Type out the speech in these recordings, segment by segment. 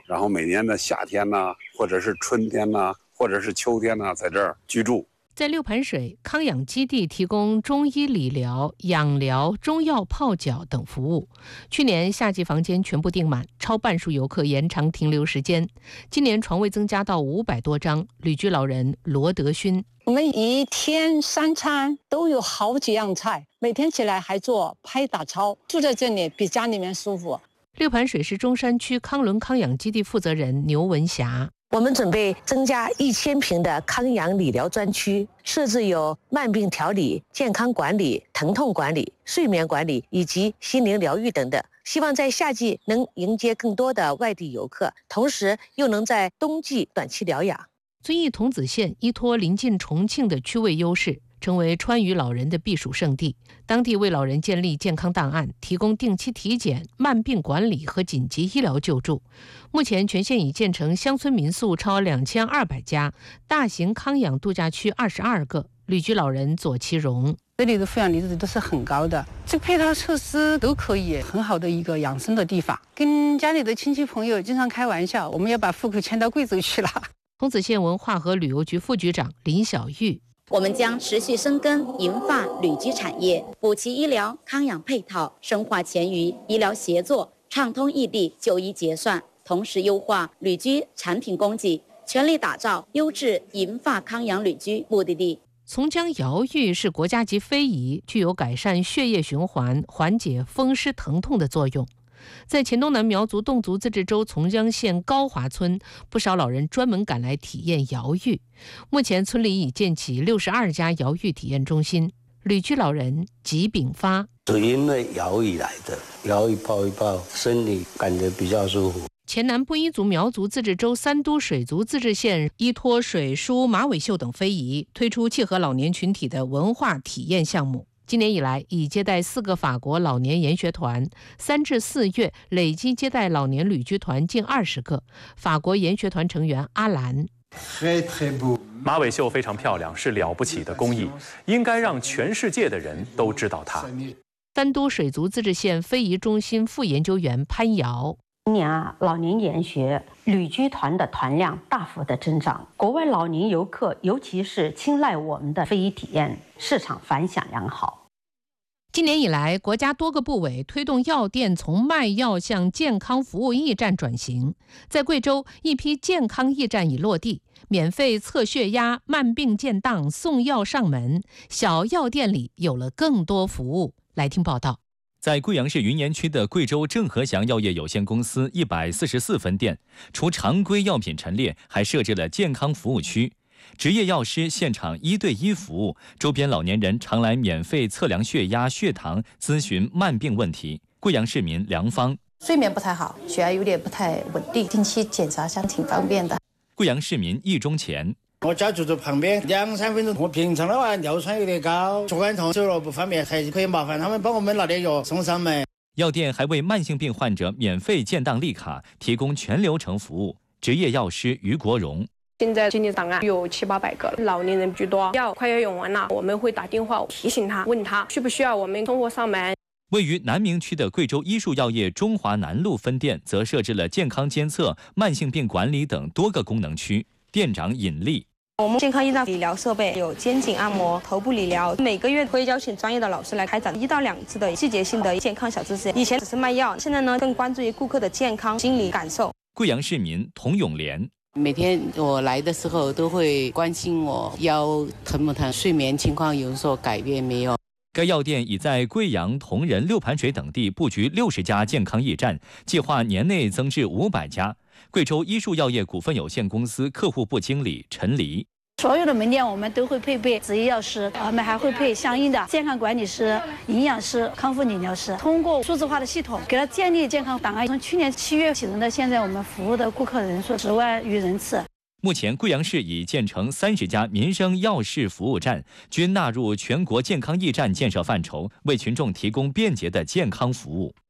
然后每年的夏天呐，或者是春天呐，或者是秋天呐，在这儿居住。 在六盘水康养基地提供中医理疗、养疗、中药泡脚等服务。去年夏季房间全部订满，超半数游客延长停留时间。今年床位增加到500多张。旅居老人罗德勋： 我们一天3餐都有好几样菜，每天起来还做拍打操，住在这里比家里面舒服。 六盘水是中山区康伦康养基地负责人牛文霞。 我们准备增加1000平的康养理疗专区，设置有慢病调理、健康管理、疼痛管理、睡眠管理以及心灵疗愈等等。希望在夏季能迎接更多的外地游客，同时又能在冬季短期疗养。 遵义桐梓县依托临近重庆的区位优势，成为川渝老人的避暑胜地。当地为老人建立健康档案，提供定期体检、慢病管理和紧急医疗救助。目前全县已建成乡村民宿超2200家，大型康养度假区22个。旅居老人左其荣： 这里的负氧离子都是很高的，这配套设施都可以，很好的一个养生的地方。跟家里的亲戚朋友经常开玩笑，我们要把户口迁到贵州去了。 桐梓县文化和旅游局副局长林小玉： 我们将持续深耕银发旅居产业，补齐医疗康养配套，深化黔渝医疗协作，畅通异地就医结算，同时优化旅居产品供给，全力打造优质银发康养旅居目的地。 从江瑶玉是国家级非遗，具有改善血液循环、缓解风湿疼痛的作用。在黔东南苗族侗族自治州从江县高华村，不少老人专门赶来体验瑶玉。目前村里已建起62家瑶玉体验中心。旅居老人吉炳发： 是因为瑶玉来的，瑶玉泡一泡，身体感觉比较舒服。 黔南布依族苗族自治州三都水族自治县依托水书、马尾绣等非遗，推出契合老年群体的文化体验项目。今年以来，已接待4个法国老年研学团，3至4月累计接待老年旅居团近20个。法国研学团成员阿兰： 马尾绣非常漂亮，是了不起的工艺，应该让全世界的人都知道它。 三都水族自治县非遗中心副研究员潘瑶： 今年老年研学旅居团的团量大幅的增长，国外老年游客尤其是青睐我们的非遗体验，市场反响良好。 今年以来，国家多个部委推动药店从卖药向健康服务驿站转型。在贵州，一批健康驿站已落地，免费测血压、慢病建档、送药上门，小药店里有了更多服务。来听报道。 在贵阳市云岩区的贵州正和祥药业有限公司144分店，除常规药品陈列，还设置了健康服务区，执业药师现场1对1服务，周边老年人常来免费测量血压、血糖，咨询慢病问题。贵阳市民梁芳： 睡眠不太好，血压有点不太稳定，定期检查一下挺方便的。 贵阳市民易中前： 我家就在旁边，2-3分钟。我平常的话尿酸有点高，血管痛，走路不方便，还可以麻烦他们帮我们拿点药送上门。 药店还为慢性病患者免费建档立卡，提供全流程服务。执业药师于国荣： 现在经理档案有700-800个，老年人居多，药快要用完了，我们会打电话提醒他，问他需不需要我们送货上门。 位于南明区的贵州医术药业中华南路分店，则设置了健康监测、慢性病管理等多个功能区。店长尹丽： 我们健康驿站理疗设备有肩颈按摩、头部理疗，每个月会邀请专业的老师来开展1到2次的季节性的健康小知识。以前只是卖药，现在呢更关注于顾客的健康、心理感受。 贵阳市民童永莲： 每天我来的时候都会关心我腰疼不疼，睡眠情况有所改变没有。 该药店已在贵阳、铜仁、六盘水等地布局60家健康驿站，计划年内增至500家。贵州医术药业股份有限公司客户部经理陈黎： 所有的门店我们都会配备执业药师，我们还会配相应的健康管理师、营养师、康复理疗师，通过数字化的系统给他建立健康档案。从去年7月启动到现在，我们服务的顾客人数10万余人次。 目前，贵阳市已建成30家民生药事服务站，均纳入全国健康驿站建设范畴，为群众提供便捷的健康服务。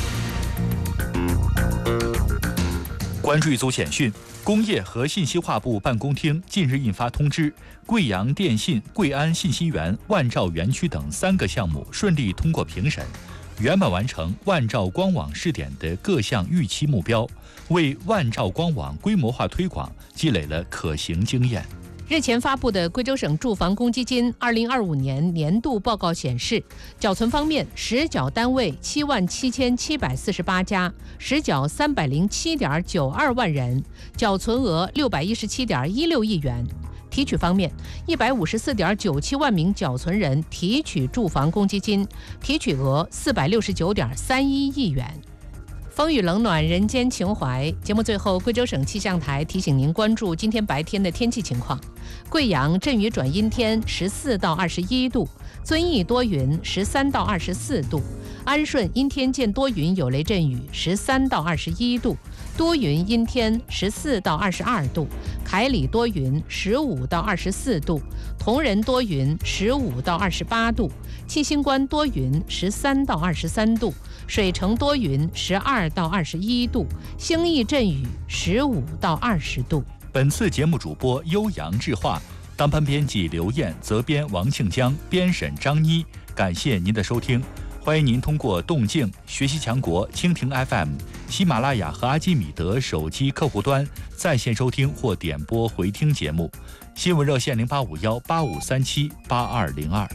关注一组简讯：工业和信息化部办公厅近日印发通知，贵阳电信、贵安信息园、万兆园区等3个项目顺利通过评审。 圆满完成万兆光网试点的各项预期目标，为万兆光网规模化推广积累了可行经验。 日前发布的贵州省住房公积金2025年年度报告显示，缴存方面，实缴单位77748家，实缴307.92万人，缴存额617.16亿元。提取方面，154.97万名缴存人提取住房公积金，提取额469.31亿元。风雨冷暖，人间情怀。节目最后，贵州省气象台提醒您关注今天白天的天气情况。贵阳阵雨转阴天，14到21度；遵义多云，13到24度；安顺阴天见多云有雷阵雨，13到21度；多云阴天，14到22度；凯里多云，15到24度；铜仁多云，15到28度；七星关多云，13到23度；水城多云，12到21度；兴义阵雨，15到20度。 本次节目主播悠扬智化，当班编辑刘艳，责编王庆江，编审张妮。感谢您的收听，欢迎您通过动静、学习强国、蜻蜓 FM、喜马拉雅和阿基米德手机客户端在线收听或点播回听节目。新闻热线085185378202。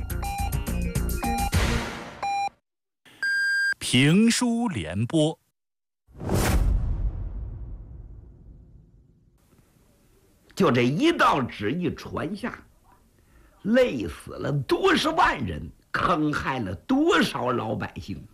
评书联播。 就这一道旨意传下，累死了多少万人，坑害了多少老百姓。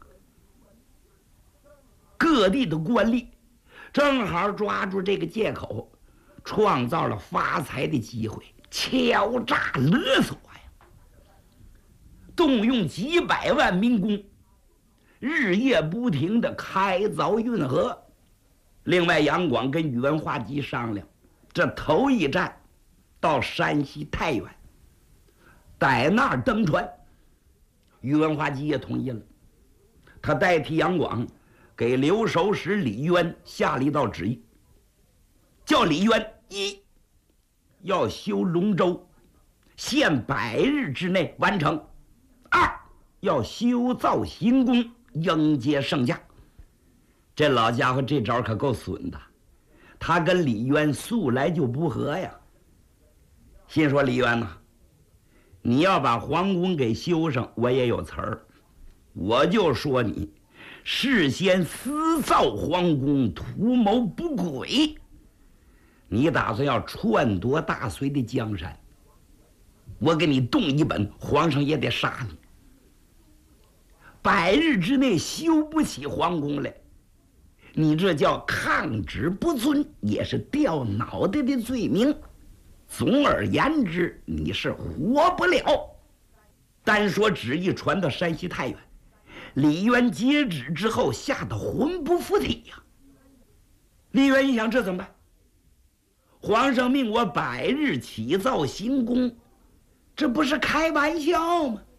各地的官吏正好抓住这个借口，创造了发财的机会，敲诈勒索呀，动用几百万民工，日夜不停地开凿运河。另外，杨广跟宇文化及商量，这头一站到山西太原，在那儿登船。宇文化及也同意了，他代替杨广给留守使李渊下了一道旨意，叫李渊一要修龙舟，限100日之内完成；二要修造行宫，迎接圣驾。这老家伙这招可够损的，他跟李渊素来就不和呀。心说李渊呐，你要把皇宫给修上，我也有词儿，我就说你事先私造皇宫，图谋不轨，你打算要篡夺大隋的江山，我给你动一本，皇上也得杀你。100日之内修不起皇宫来，你这叫抗旨不遵，也是掉脑袋的罪名。总而言之，你是活不了。单说旨意传到山西太原，李渊接旨之后，吓得魂不附体呀。李渊一想，这怎么办？皇上命我100日起造行宫，这不是开玩笑吗？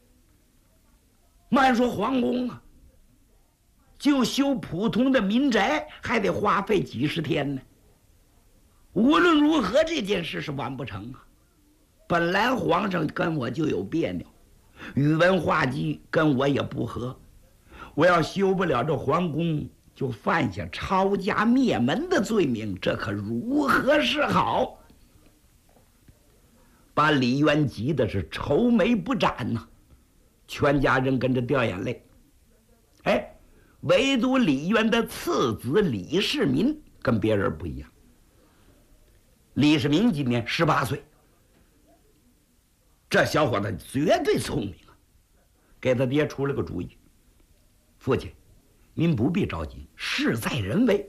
慢说皇宫啊，就修普通的民宅还得花费几10天呢。无论如何，这件事是完不成啊。本来皇上跟我就有别扭，宇文化及跟我也不和，我要修不了这皇宫，就犯下抄家灭门的罪名，这可如何是好？把李渊急的是愁眉不展呐，全家人跟着掉眼泪。哎，唯独李渊的次子李世民跟别人不一样。李世民今年18岁，这小伙子绝对聪明啊，给他爹出了个主意：父亲，您不必着急，事在人为。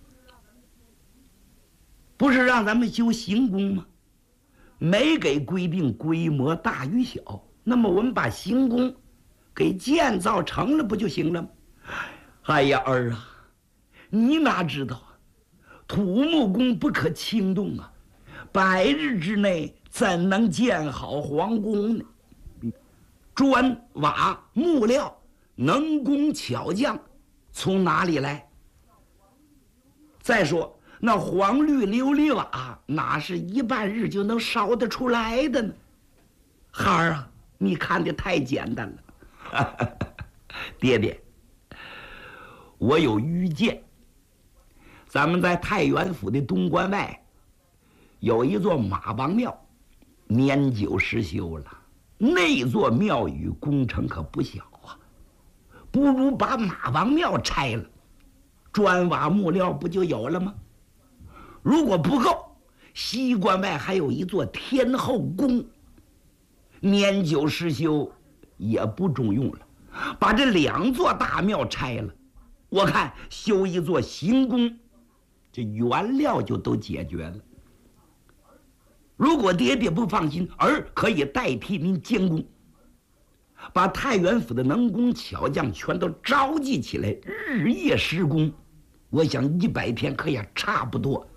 不是让咱们修行宫吗？没给规定规模大与小，那么我们把行宫给建造成了不就行了吗？哎呀，儿啊，你哪知道啊，土木工不可轻动啊，100日之内怎能建好皇宫呢？砖瓦木料，能工巧匠从哪里来？再说那黄绿琉璃瓦哪是1半日就能烧得出来的呢？孩儿啊，你看得太简单了。 爹爹，我有愚见。咱们在太原府的东关外有一座马王庙，年久失修了。那座庙宇工程可不小啊，不如把马王庙拆了，砖瓦木料不就有了吗？如果不够，西关外还有一座天后宫，年久失修，也不中用了。把这2座大庙拆了，我看修一座行宫，这原料就都解决了。如果爹爹不放心，儿可以代替您监工，把太原府的能工巧匠全都召集起来，日夜施工。我想100天可也差不多。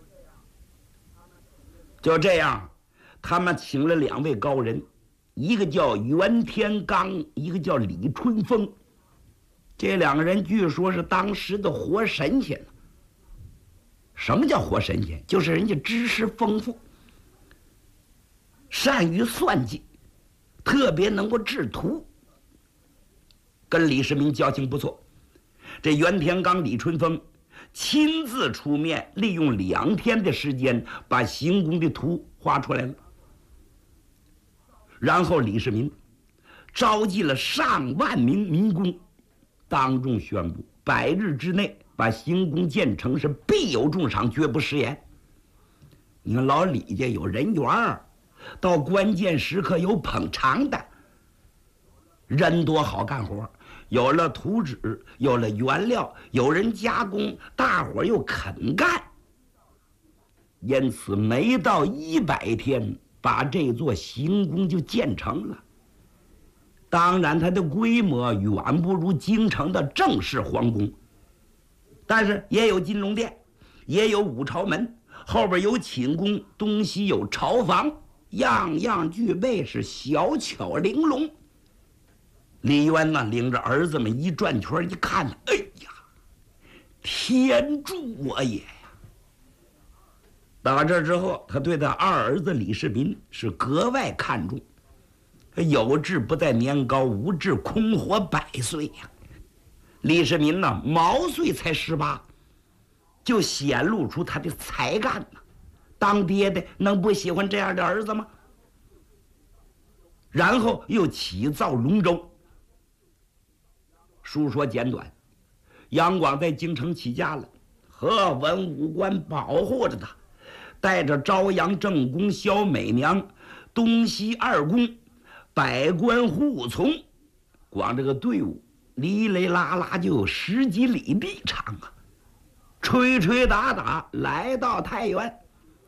就这样，他们请了2位高人，一个叫袁天罡，一个叫李春风。这2个人据说是当时的活神仙。什么叫活神仙？就是人家知识丰富，善于算计，特别能够制图，跟李世民交情不错。这袁天罡、李春风亲自出面，利用2天的时间把行宫的图画出来了。然后李世民召集了上万名民工，当众宣布100日之内把行宫建成，是必有重赏，绝不食言。你看老李家有人缘，到关键时刻有捧场的，人多好干活，有了图纸，有了原料，有人加工，大伙又肯干。因此没到100天，把这座行宫就建成了。当然它的规模远不如京城的正式皇宫，但是也有金龙殿，也有五朝门，后边有寝宫，东西有朝房，样样俱备，是小巧玲珑。李渊呢，领着儿子们一转圈一看，哎呀，天助我也呀！到这之后，他对他二儿子李世民是格外看重。有志不在年高，无志空活100岁呀。李世民呢，毛岁才18，就显露出他的才干呢。当爹的能不喜欢这样的儿子吗？然后又起造龙舟。书说简短，杨广在京城起家了，和文武官保护着他，带着朝阳正宫、萧美娘、东西2宫，百官护从，光这个队伍哩哩啦啦就有10几里地长啊，吹吹打打来到太原。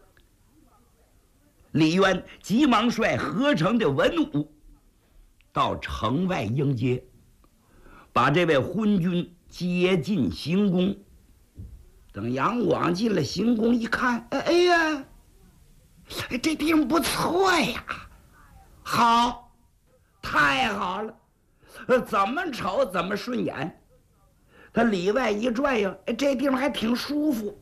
李渊急忙率合城的文武到城外迎接，把这位昏君接进行宫。等杨广进了行宫一看，哎呀，这地方不错呀，好，太好了，怎么瞅怎么顺眼。他里外一转悠，这地方还挺舒服。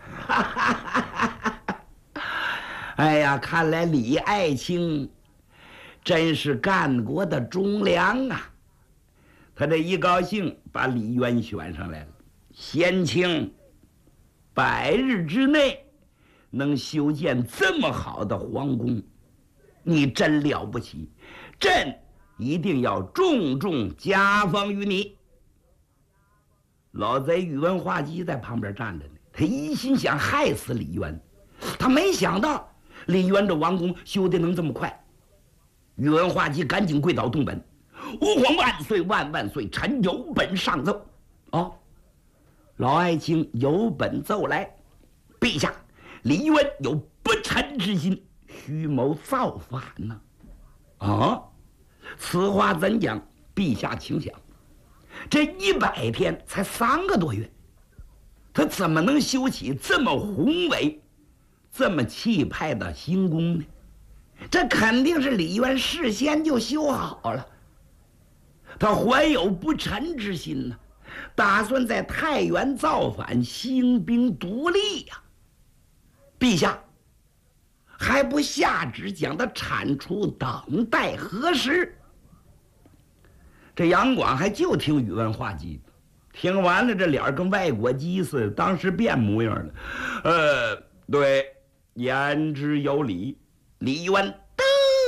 哎呀，看来李爱卿真是干国的忠良啊！他这一高兴，把李渊选上来了。先卿100日之内能修建这么好的皇宫，你真了不起，朕一定要重重加封于你。老贼宇文化及在旁边站着呢，他一心想害死李渊，他没想到李渊这王宫修的能这么快。宇文化及赶紧跪倒东本，吾皇万岁万万岁，臣有本上奏。哦，老爱卿有本奏来。陛下，李渊有不臣之心，虚谋造反呢。啊，此话怎讲？陛下请讲。这100天才3个多月，他怎么能修起这么宏伟、这么气派的行宫呢？这肯定是李渊事先就修好了。他怀有不臣之心呢，打算在太原造反，兴兵独立呀。陛下还不下旨将他铲除，等待何时？ 这杨广还就听语文话剧，听完了这脸跟外国鸡似的，当时变模样了。对，言之有理，李渊的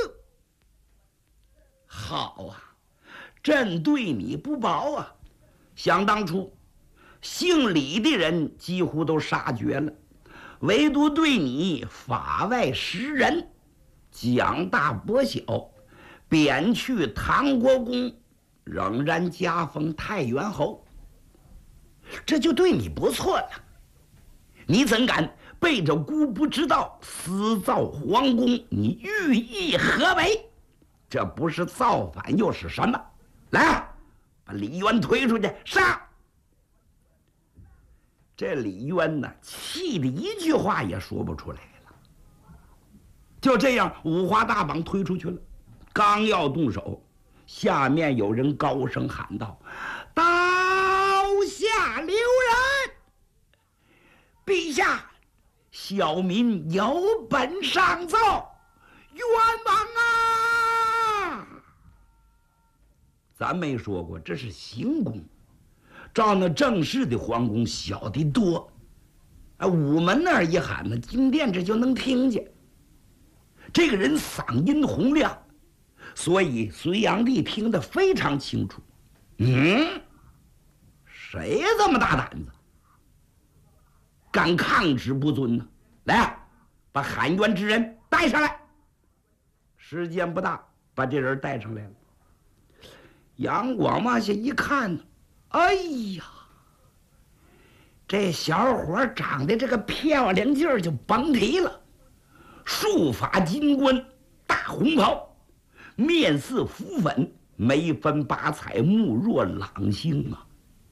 好啊，朕对你不薄啊。想当初，姓李的人几乎都杀绝了，唯独对你法外施仁，奖大拨小，贬去唐国公，仍然加封太原侯，这就对你不错了。你怎敢背着姑不知道私造皇宫？你寓意何为？这不是造反又是什么？来，把李渊推出去杀！这李渊呢，气得一句话也说不出来了。就这样，五花大绑推出去了。刚要动手，下面有人高声喊道：“刀下留人！陛下，小民有本上奏，冤枉啊！”咱没说过这是行宫，照那正式的皇宫小得多。午门那儿一喊呢，金殿这就能听见。这个人嗓音洪亮，所以隋炀帝听得非常清楚。谁这么大胆子，敢抗旨不遵呢？来，把喊冤之人带上来。时间不大，把这人带上来了。杨广往下一看呢，哎呀，这小伙长得这个漂亮劲儿就甭提了，束发金冠，大红袍，面似浮粉，眉分八彩，目若朗星啊！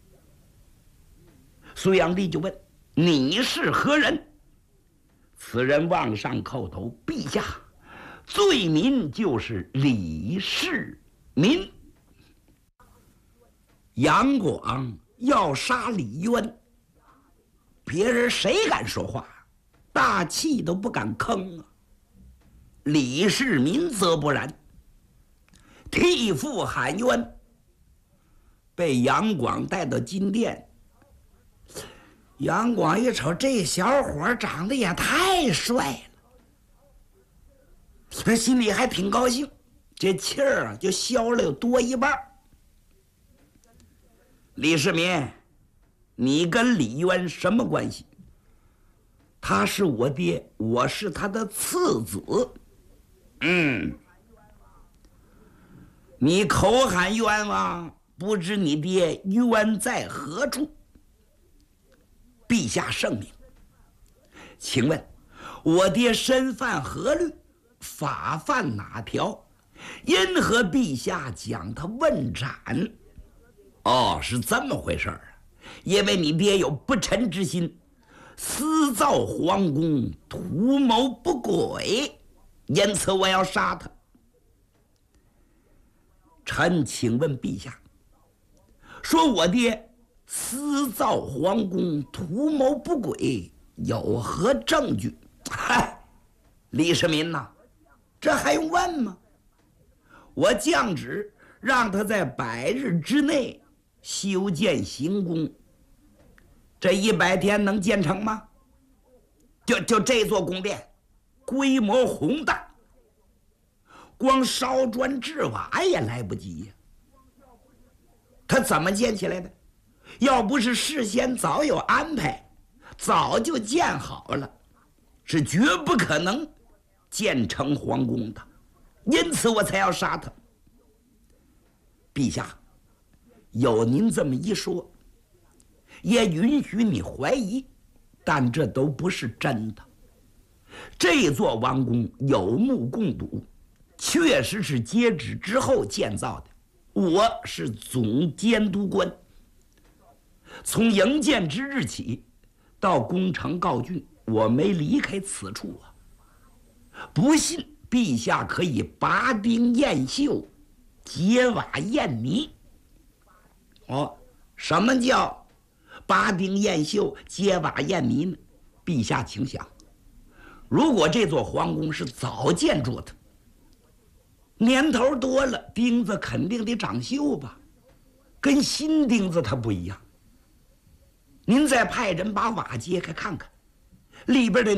隋炀帝就问：“你是何人？”此人往上叩头：“陛下，罪民就是李世民。”杨广要杀李渊，别人谁敢说话？大气都不敢吭啊！李世民则不然，替父喊冤，被杨广带到金殿。杨广一瞅，这小伙长得也太帅了，他心里还挺高兴，这气儿啊就消了有多一半。李世民，你跟李渊什么关系？他是我爹，我是他的次子。你口喊冤枉，不知你爹冤在何处？陛下圣明，请问我爹身犯何律，法犯哪条？因何陛下将他问斩？是这么回事儿啊！因为你爹有不臣之心，私造皇宫，图谋不轨，因此我要杀他。臣请问陛下，说我爹私造皇宫，图谋不轨，有何证据？嗨，李世民呐，这还用问吗？我降旨让他在100日之内修建行宫，这100天能建成吗？就这座宫殿，规模宏大，光烧砖制瓦也来不及呀。他怎么建起来的？要不是事先早有安排，早就建好了，是绝不可能建成皇宫的。因此我才要杀他。陛下，有您这么一说，也允许你怀疑，但这都不是真的。这座王宫有目共睹，确实是接旨之后建造的。我是总监督官，从营建之日起到工程告竣，我没离开此处啊。不信陛下可以拔冰验秀，解瓦验泥。什么叫拔冰验秀，解瓦验泥呢？陛下请想，如果这座皇宫是早建筑的，年头多了，钉子肯定得长锈吧？ 跟新钉子它不一样。您再派人把瓦揭开看看，里边的